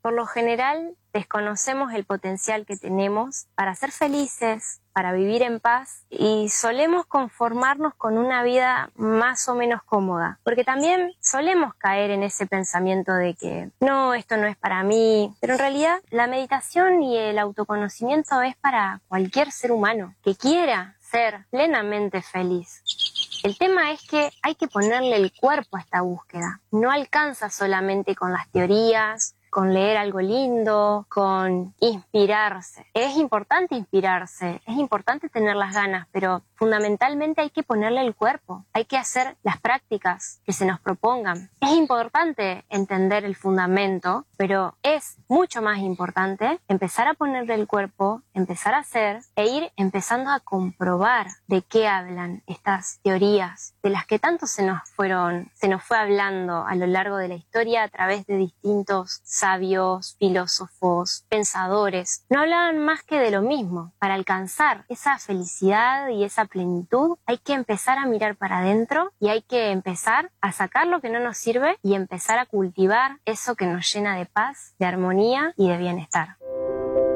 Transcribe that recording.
por lo general desconocemos el potencial que tenemos para ser felices, para vivir en paz y solemos conformarnos con una vida más o menos cómoda, porque también solemos caer en ese pensamiento de que no, esto no es para mí, pero en realidad la meditación y el autoconocimiento es para cualquier ser humano que quiera ser plenamente feliz. El tema es que hay que ponerle el cuerpo a esta búsqueda. No alcanza solamente con las teorías, con leer algo lindo, con inspirarse. Es importante inspirarse, es importante tener las ganas, pero fundamentalmente hay que ponerle el cuerpo, hay que hacer las prácticas que se nos propongan. Es importante entender el fundamento, pero es mucho más importante empezar a ponerle el cuerpo, empezar a hacer e ir empezando a comprobar de qué hablan estas teorías, de las que tanto se nos fue hablando a lo largo de la historia a través de distintos sabios, filósofos, pensadores. No hablaban más que de lo mismo. Para alcanzar esa felicidad y esa plenitud hay que empezar a mirar para adentro y hay que empezar a sacar lo que no nos sirve y empezar a cultivar eso que nos llena de paz, de armonía y de bienestar.